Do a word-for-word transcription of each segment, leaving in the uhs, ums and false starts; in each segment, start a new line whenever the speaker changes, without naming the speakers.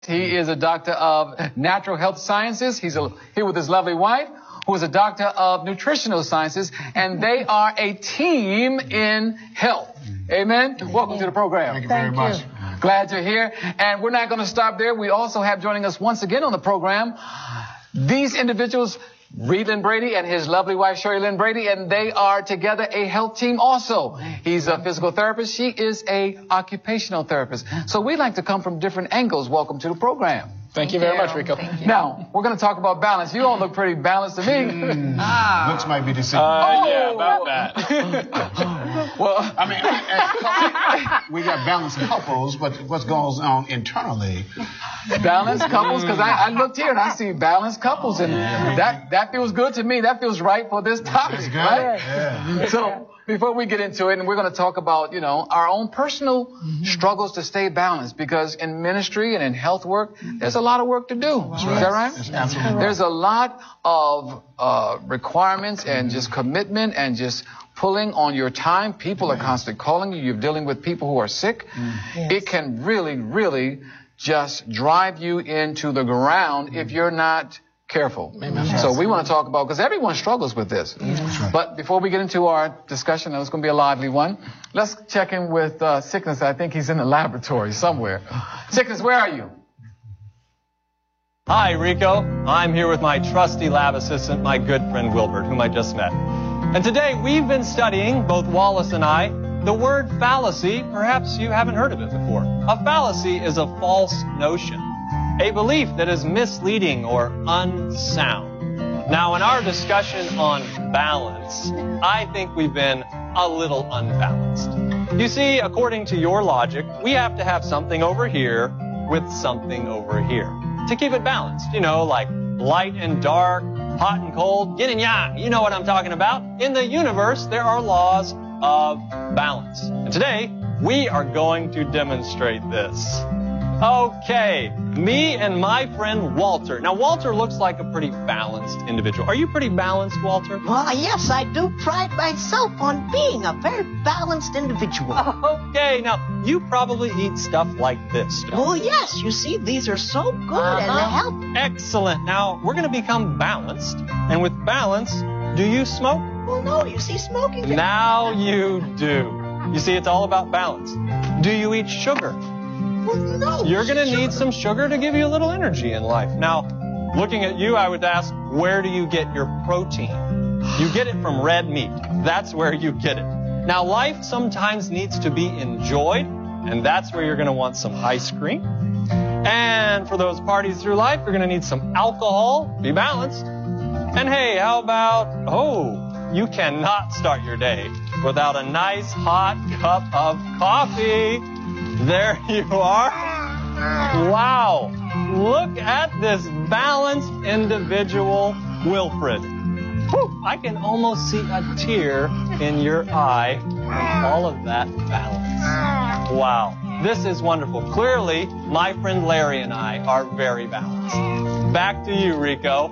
He is a doctor of natural health sciences. He's a, here with his lovely wife, who is a doctor of nutritional sciences, and they are a team in health. Amen. Welcome to the program.
Thank you very much.
Glad you're here. And we're not going to stop there. We also have joining us once again on the program these individuals, Reed Lynn Brady and his lovely wife, Sherry Lynn Brady, and they are together a health team also. He's a physical therapist. She is a occupational therapist. So we like to come from different angles. Welcome to the program.
Thank you very much, Rico.
Now, we're going to talk about balance. You all look pretty balanced to me.
Mm. ah. Looks might be deceiving.
Uh,
oh.
Yeah, about that.
Well, I mean, as we got balanced couples, but what goes on internally?
Balanced couples, because I, I looked here and I see balanced couples, and
yeah.
that that feels good to me. That feels right for this topic,
That's good.
right?
Yeah.
So before we get into it, and we're going to talk about, you know, our own personal mm-hmm. struggles to stay balanced, because in ministry and in health work, there's a lot of work to do.
That's
Is
right.
that right?
That's absolutely right.
There's a lot of uh, requirements and just commitment and just pulling on your time. People are constantly calling you. You're dealing with people who are sick. Mm. Yes. It can really, really just drive you into the ground if you're not careful. Amen. So we want to talk about, because everyone struggles with this.
Yes. Right.
But before we get into our discussion, and it's going to be a lively one, let's check in with uh, Sickness. I think he's in the laboratory somewhere. Sickness, where are you?
Hi, Rico. I'm here with my trusty lab assistant, my good friend Wilbert, whom I just met. And today we've been studying, both Wallace and I, the word fallacy. Perhaps you haven't heard of it before. A fallacy is a false notion, a belief that is misleading or unsound. Now, in our discussion on balance, I think we've been a little unbalanced. You see, according to your logic, we have to have something over here with something over here to keep it balanced. You know, like light and dark, hot and cold, yin and yang. You know what I'm talking about. In the universe, there are laws of balance. And today, we are going to demonstrate this. Okay, me and my friend Walter. Now, Walter looks like a pretty balanced individual. Are you pretty balanced, Walter?
Well, yes, I do pride myself on being a very balanced individual.
Okay, now, you probably eat stuff like this.
Well, yes, you see, these are so good uh-huh. and they help.
Excellent. Now, we're going to become balanced. And with balance, do you smoke?
Well, no, you see, smoking...
Now you do. You see, it's all about balance. Do you eat sugar?
Well, no.
You're going to need some sugar to give you a little energy in life. Now, looking at you, I would ask, where do you get your protein? You get it from red meat. That's where you get it. Now, life sometimes needs to be enjoyed, and that's where you're going to want some ice cream. And for those parties through life, you're going to need some alcohol. Be balanced. And hey, how about, oh, you cannot start your day without a nice hot cup of coffee. There you are. Wow. Look at this balanced individual, Wilfred. Whew, I can almost see a tear in your eye. All of that balance. Wow. This is wonderful. Clearly, my friend Larry and I are very balanced. Back to you, Rico.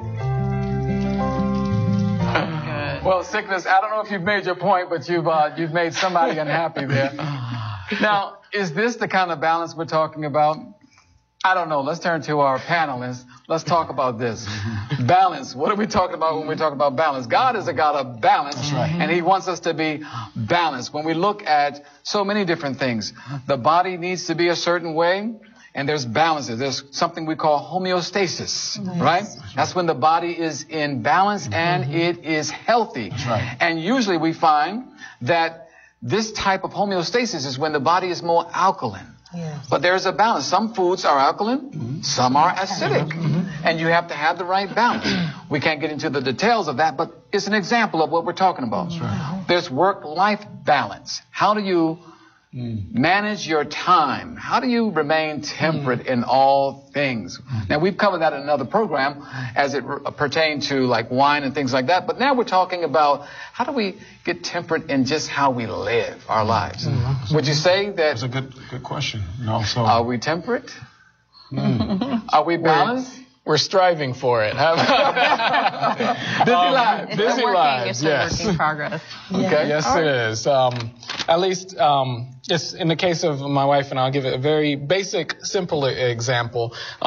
Well, Sickness, I don't know if you've made your point, but you've uh, you've made somebody unhappy there. Now, is this the kind of balance we're talking about? I don't know. Let's turn to our panelists. Let's talk about this. Balance. What are we talking about when we talk about balance? God is a God of balance,
That's right.
and He wants us to be balanced. When we look at so many different things, the body needs to be a certain way, and there's balances. There's something we call homeostasis, nice. Right? That's when the body is in balance and mm-hmm. it is healthy.
That's right.
And usually we find that this type of homeostasis is when the body is more alkaline. Yes. But there's a balance. Some foods are alkaline, mm-hmm. some are acidic. Mm-hmm. And you have to have the right balance. We can't get into the details of that, but it's an example of what we're talking about.
That's right.
There's work-life balance. How do you mm. manage your time? How do you remain temperate mm. in all things? Mm. Now, we've covered that in another program as it re- pertained to like wine and things like that. But now we're talking about how do we get temperate in just how we live our lives? Mm. Would you say that...
That's a good good question. You know, so
are we temperate?
Mm.
Are we balanced?
Well,
we're striving for it.
Busy
um,
lives.
It's
Busy
a working,
lives,
it's
yes.
a work in progress.
Okay.
Yes,
All
it
right.
is. Um, at least um, it's in the case of my wife and I, I'll give it a very basic, simple example.